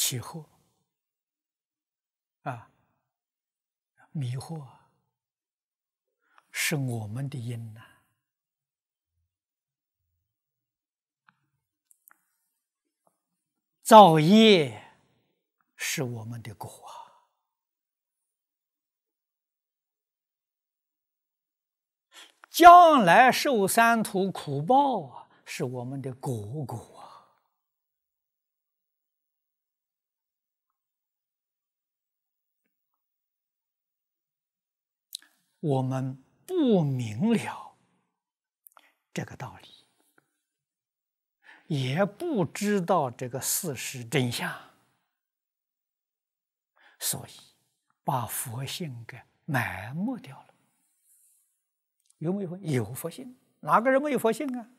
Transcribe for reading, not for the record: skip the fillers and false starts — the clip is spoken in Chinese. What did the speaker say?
起惑啊，迷惑是我们的因呐。造业是我们的果啊，将来受三途苦报啊，是我们的果啊。我们不明了这个道理，也不知道这个事实真相，所以把佛性给埋没掉了。有没有？有佛性，哪个人没有佛性啊？